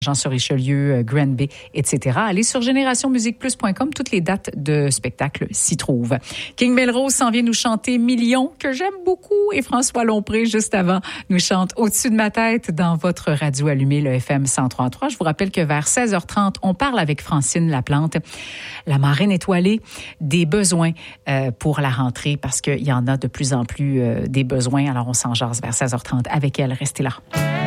Jean-sur-Richelieu, Granby, etc. Allez sur générationmusiqueplus.com, toutes les dates de spectacle s'y trouvent. King Melrose s'en vient nous chanter Millions, que j'aime beaucoup, et François Lompré, juste avant, nous chante Au-dessus de ma tête dans votre radio allumée, le FM 103.3. Je vous rappelle que vers 16h30, on parle avec Francine Laplante, la marraine étoilée, des besoins pour la rentrée, parce qu'il y en a de plus en plus des besoins. Alors, on s'en jase vers 16h30 avec elle. Restez là.